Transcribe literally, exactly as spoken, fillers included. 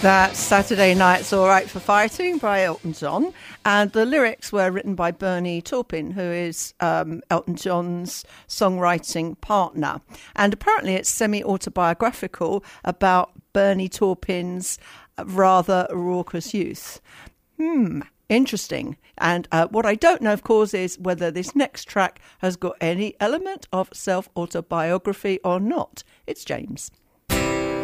That's Saturday Night's All Right for Fighting by Elton John. And the lyrics were written by Bernie Taupin, who is um, Elton John's songwriting partner. And apparently it's semi-autobiographical about Bernie Taupin's rather raucous youth. Hmm, interesting. And uh, what I don't know, of course, is whether this next track has got any element of self-autobiography or not. It's James.